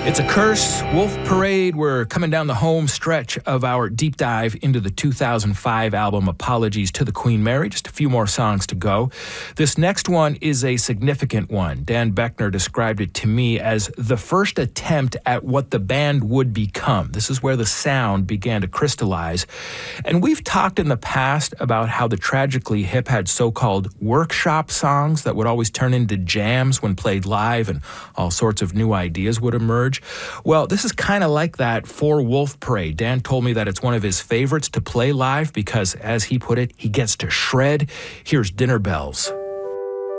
It's a curse. Wolf Parade. We're coming down the home stretch of our deep dive into the 2005 album Apologies to the Queen Mary. Just a few more songs to go. This next one is a significant one. Dan Boeckner described it to me as the first attempt at what the band would become. This is where the sound began to crystallize. And we've talked in the past about how the Tragically Hip had so-called workshop songs that would always turn into jams when played live, and all sorts of new ideas would emerge. Well, this is kind of like that for Wolf Parade. Dan told me that it's one of his favorites to play live because, as he put it, he gets to shred. Here's Dinner Bells.